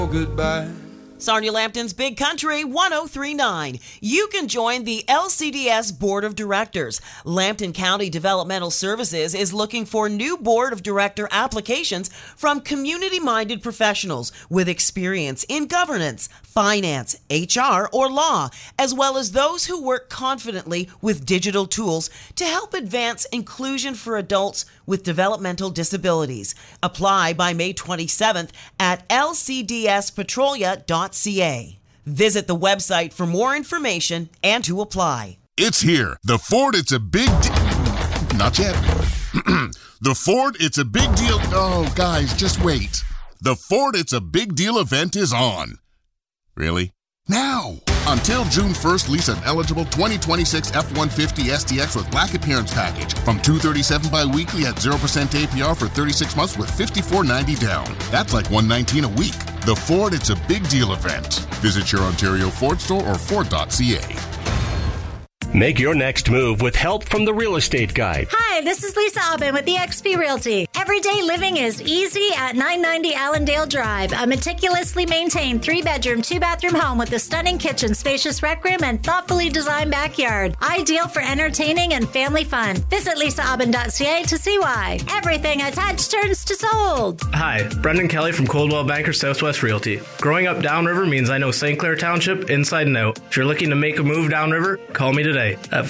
Goodbye. Sarnia Lambton's Big Country 1039. You can join the LCDS Board of Directors. Lambton County Developmental Services is looking for new Board of Director applications from community-minded professionals with experience in governance, finance, HR, or law, as well as those who work confidently with digital tools to help advance inclusion for adults with developmental disabilities. Apply by May 27th at lcdspetrolia.ca. Visit the website for more information and to apply. It's here. The Ford It's a Big Not yet. The Ford It's a Big Deal. Oh, guys, just wait. The Ford It's a Big Deal event is on. Really? Now! Until June 1st, lease an eligible 2026 F-150 SDX with black appearance package from $237 bi-weekly at 0% APR for 36 months with $54.90 down. That's like $119 a week. The Ford It's a Big Deal event. Visit your Ontario Ford store or Ford.ca. Make your next move with help from the Real Estate Guide. Hi, this is Lisa Aubin with eXp Realty. Everyday living is easy at 990 Allendale Drive. A meticulously maintained 3-bedroom, 2-bathroom home with a stunning kitchen, spacious rec room, and thoughtfully designed backyard. Ideal for entertaining and family fun. Visit lisaaubin.ca to see why. Everything attached turns to sold. Hi, Brendan Kelly from Coldwell Banker Southwest Realty. Growing up downriver means I know St. Clair Township inside and out. If you're looking to make a move downriver, call me today at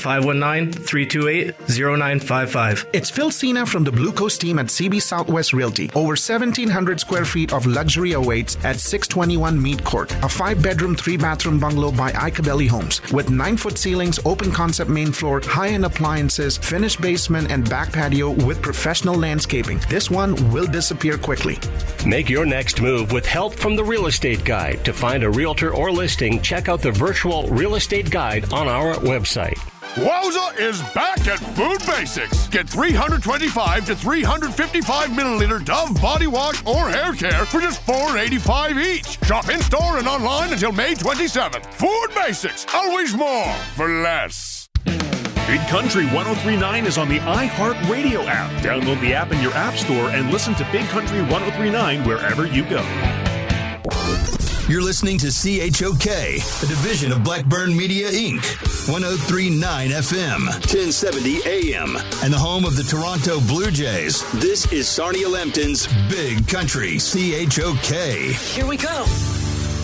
519-328-0955. It's Phil Cena from the Blue Coast team at CB Southwest Realty. Over 1,700 square feet of luxury awaits at 621 Mead Court. A 5-bedroom, 3-bathroom bungalow by Icabelli Homes with 9-foot ceilings, open concept main floor, high-end appliances, finished basement, and back patio with professional landscaping. This one will disappear quickly. Make your next move with help from the Real Estate Guide. To find a realtor or listing, check out the virtual Real Estate Guide on our website. Wowza is back at Food Basics. Get 325 to 355 milliliter Dove body wash or hair care for just $4.85 each. Shop in store and online until May 27th. Food Basics, always more for less. Big Country 1039 is on the iHeartRadio app. Download the app in your app store and listen to Big Country 1039 wherever you go. You're listening to CHOK, a division of Blackburn Media, Inc., 1039 FM, 1070 AM, and the home of the Toronto Blue Jays. This is Sarnia Lambton's Big Country, CHOK. Here we go.